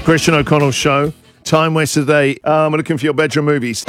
Christian O'Connell Show. Time waster today. I'm looking for your bedroom movies.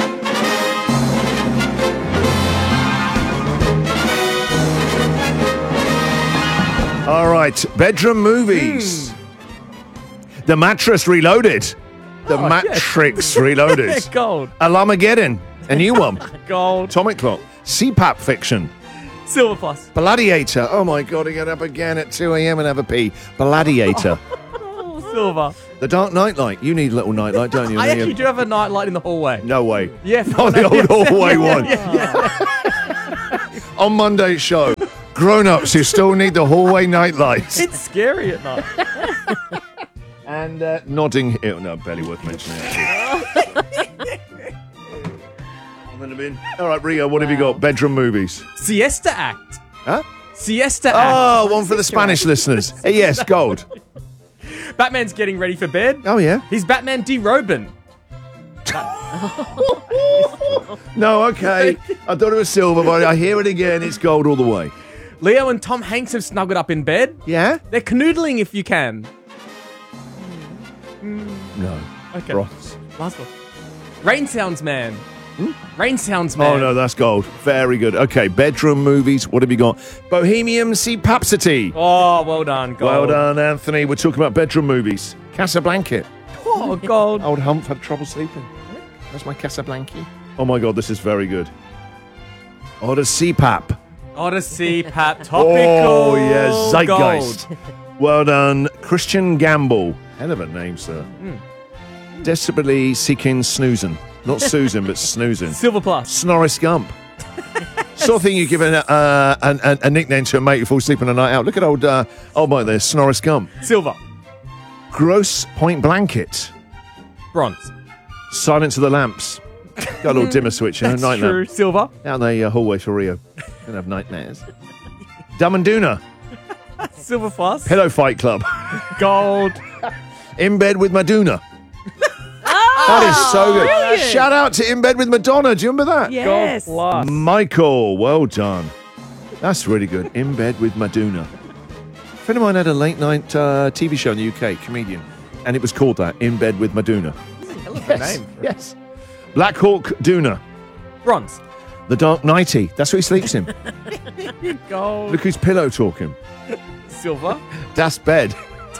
All right, bedroom movies. The Mattress Reloaded. The Matrix Reloaded. Gold. Alamageddon. A new one. Gold. Atomic Clock. CPAP Fiction. Silver plus. Gladiator. Oh my God, I get up again at 2 a.m. and have a pee. Gladiator. Silver. The Dark Nightlight. You need a little nightlight, don't you? I actually do have a nightlight in the hallway. No way. Yeah. Not the old hallway one. On Monday's show, grown-ups who still need the hallway nightlights. It's scary at night. And Nodding Hill. No, barely worth mentioning. All right, Rio, what have you got? Bedroom movies. Siesta Act. Huh? Siesta Act. Oh, one for the Spanish listeners. Yes, gold. Batman's getting ready for bed. Oh, yeah. He's Batman derobing. No, okay. I thought it was silver, but I hear it again. It's gold all the way. Leo and Tom Hanks have snuggled up in bed. Yeah? They're canoodling if you can. No. Okay. Ross. Last one. Rain Sounds Man. Rain Sounds Man. Oh, no, that's gold. Very good. Okay, bedroom movies. What have you got? Bohemian Rhapsody. Oh, well done. Gold. Well done, Anthony. We're talking about bedroom movies. Casablanca. Oh, gold. Old Humph had trouble sleeping. That's my Casablanca. Oh, my God, this is very good. Odyssey CPAP. Odyssey, Pap, topical. Oh, yeah, Zeitgeist. Gold. Well done, Christian Gamble. Hell of a name, sir. Desperately seeking snoozing. Not Susan, but snoozing. Silver plus. Snorris Gump. Sort of thing you give a nickname to a mate who falls asleep on a night out. Look at old boy there, Snorris Gump. Silver. Gross Point Blanket. Bronze. Silence of the Lamps. Got a little dimmer switch, That's night true. lamp. Silver. Down the hallway for Rio. Gonna have nightmares. Dumb and Dooner. Silver plus. Pillow Fight Club. Gold. In Bed with Madonna. That is so good. brilliant. Shout out to In Bed with Madonna. Do you remember that? Yes. Gold plus. Michael, well done. That's really good. In Bed with Madonna. A friend of mine had a late night TV show in the UK, comedian, and it was called that, In Bed with Madonna. Hell of a name. Yes. Black Hawk Doona. Bronze. The Dark Nighty. That's what he sleeps in. Gold. Look who's pillow talking. Silver. Das Bed.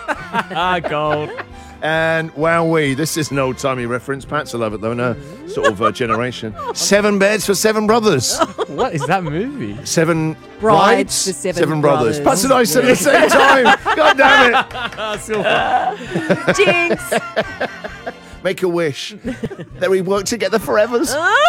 Gold. And wowee, this is an old-timey reference. Pats will love it, though, no sort of generation. 7 beds for 7 brothers. What is that movie? 7 Brides brides, for 7 brothers. brothers. Pats and I said at the same time. God damn it. Silver. Jinx. Make a wish that we work together forever.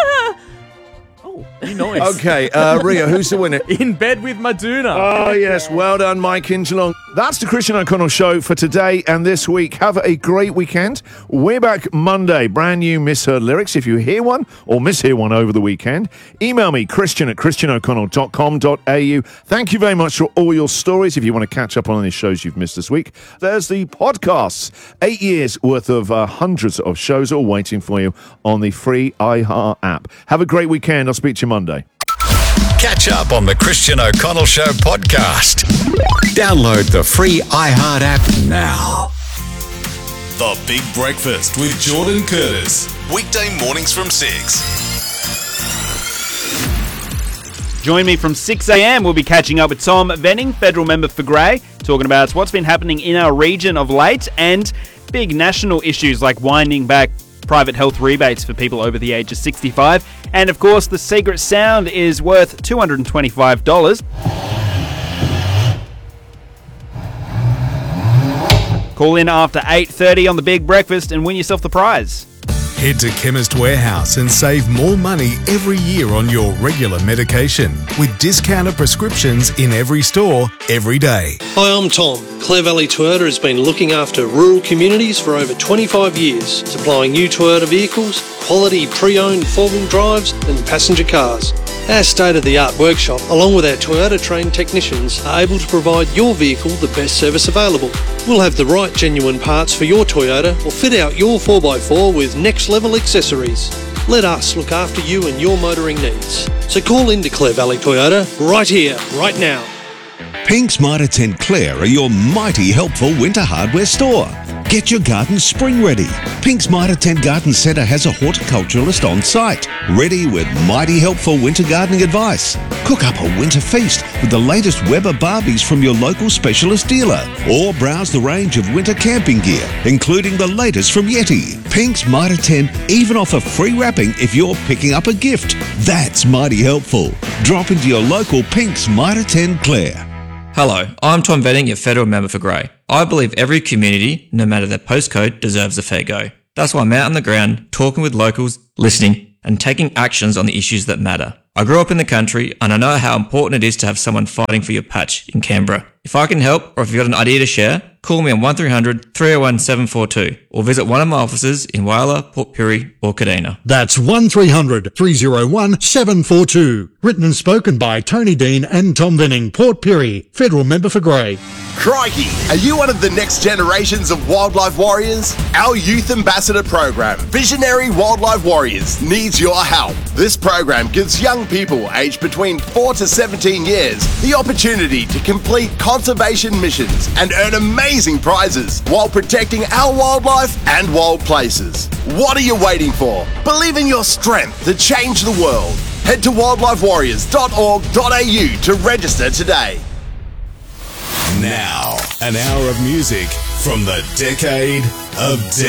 Oh, you noise. Okay, Ria, who's the winner? In Bed with Madonna. Oh, yes. Well done, Mike in Geelong. That's the Christian O'Connell Show for today and this week. Have a great weekend. We're back Monday. Brand new misheard lyrics. If you hear one or mishear one over the weekend, email me, christian@christianoconnell.com.au. Thank you very much for all your stories. If you want to catch up on any shows you've missed this week, there's the podcasts. 8 years worth of hundreds of shows all waiting for you on the free iHeart app. Have a great weekend. I'll speak to you Monday. Catch up on the Christian O'Connell Show podcast. Download the free iHeart app now. The Big Breakfast with Jordan Curtis. Weekday mornings from 6. Join me from 6 a.m. We'll be catching up with Tom Venning, federal member for Grey, talking about what's been happening in our region of late and big national issues like winding back private health rebates for people over the age of 65. And of course, the secret sound is worth $225. Call in after 8:30 on The Big Breakfast and win yourself the prize. Head to Chemist Warehouse and save more money every year on your regular medication with discounted prescriptions in every store, every day. Hi, I'm Tom. Clare Valley Toyota has been looking after rural communities for over 25 years, supplying new Toyota vehicles, quality pre-owned four-wheel drives and passenger cars. Our state-of-the-art workshop, along with our Toyota-trained technicians, are able to provide your vehicle the best service available. We'll have the right genuine parts for your Toyota or fit out your 4x4 with next-level accessories. Let us look after you and your motoring needs. So call in to Clare Valley Toyota right here, right now. Pink's Mitre 10 Clare are your mighty helpful winter hardware store. Get your garden spring ready. Pink's Mitre 10 Garden Centre has a horticulturalist on site, ready with mighty helpful winter gardening advice. Cook up a winter feast with the latest Weber Barbies from your local specialist dealer, or browse the range of winter camping gear, including the latest from Yeti. Pink's Mitre 10 even offer free wrapping if you're picking up a gift. That's mighty helpful. Drop into your local Pink's Mitre 10 Clare. Hello, I'm Tom Venning, your federal member for Grey. I believe every community, no matter their postcode, deserves a fair go. That's why I'm out on the ground, talking with locals, listening, and taking actions on the issues that matter. I grew up in the country, and I know how important it is to have someone fighting for your patch in Canberra. If I can help, or if you've got an idea to share, call me on 1300 301 742, or visit one of my offices in Whyalla, Port Pirie, or Kadina. That's 1300 301 742. Written and spoken by Tony Dean and Tom Venning, Port Pirie, federal member for Grey. Crikey, are you one of the next generations of wildlife warriors? Our youth ambassador program, Visionary Wildlife Warriors, needs your help. This program gives young people aged between 4 to 17 years the opportunity to complete conservation missions and earn amazing prizes while protecting our wildlife and wild places. What are you waiting for? Believe in your strength to change the world. Head to wildlifewarriors.org.au to register today. Now, an hour of music from the decade of